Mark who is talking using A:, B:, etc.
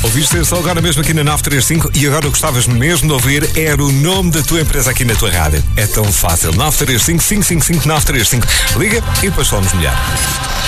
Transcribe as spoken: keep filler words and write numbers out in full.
A: Ouviste só agora mesmo aqui na nove três cinco e agora gostavas mesmo de ouvir era o nome da tua empresa aqui na tua rádio. É tão fácil. nove três cinco, cinco cinco cinco, nove três cinco. Liga e depois falamos melhor.